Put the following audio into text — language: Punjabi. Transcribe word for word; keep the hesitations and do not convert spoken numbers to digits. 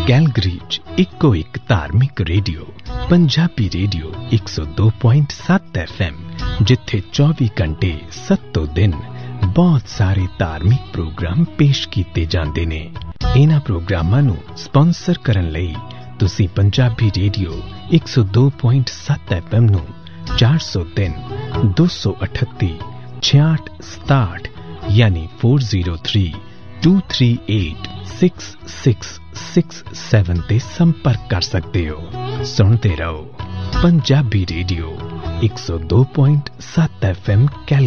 ਕੈਲਗਰੀ 'ਚ ਇੱਕੋ ਇੱਕ ਧਾਰਮਿਕ ਰੇਡੀਓ ਪੰਜਾਬੀ ਰੇਡੀਓ ਇੱਕ ਸੌ ਦੋ ਪੁਆਇੰਟ ਸੱਤ ਐਫ ਐਮ, ਜਿੱਥੇ ਚੌਵੀ ਘੰਟੇ ਸੱਤੋਂ ਦਿਨ ਬਹੁਤ ਸਾਰੇ ਧਾਰਮਿਕ ਪ੍ਰੋਗਰਾਮ ਪੇਸ਼ ਕੀਤੇ ਜਾਂਦੇ ਨੇ। ਇਹਨਾਂ ਪ੍ਰੋਗਰਾਮਾਂ ਨੂੰ ਸਪਾਂਸਰ ਕਰਨ ਲਈ ਤੁਸੀਂ ਪੰਜਾਬੀ ਰੇਡੀਓ ਇੱਕ ਸੌ ਦੋ ਪੁਆਇੰਟ ਸੱਤ ਐਫ ਐਮ ਨੂੰ ਚਾਰ ਸੌ ਤਿੰਨ ਦੋ ਸੌ ਅਠੱਤੀ ਛਿਆਹਠ ਸਤਾਹਠ ਯਾਨੀ ਚਾਰ ਜ਼ੀਰੋ ਤਿੰਨ ਦੋ ਤਿੰਨ ਅੱਠ ਛੇ ਛੇ ਛੇ ਸੱਤ ਤੇ ਸੰਪਰਕ ਕਰ ਸਕਦੇ ਹੋ। ਸੁਣਦੇ ਰਹੋ ਪੰਜਾਬੀ ਰੇਡੀਓ ਇੱਕ ਸੌ ਦੋ ਪੁਆਇੰਟ ਸੱਤ ਐਫ ਐਮ ਕੈਲ